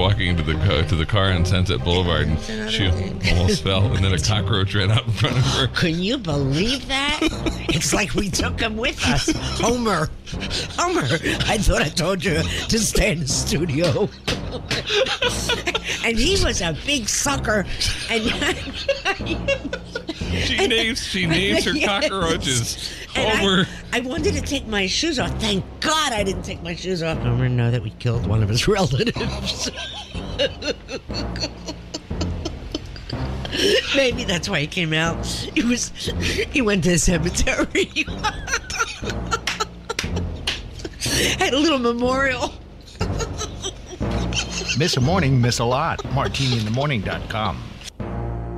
walking into the car on Sunset Boulevard, and she almost fell, and then a cockroach ran out in front of her. Can you believe that? It's like we took him with us. Homer, I thought I told you to stay in the studio. And he was a big sucker. And she names her cockroaches. and Homer. I wanted to take my shoes off. Thank God I didn't take my shoes off. Homer know that we killed one of his relatives. Maybe that's why he came out. He went to the cemetery. Had a little memorial. Miss a morning, miss a lot. MartiniInTheMorning.com.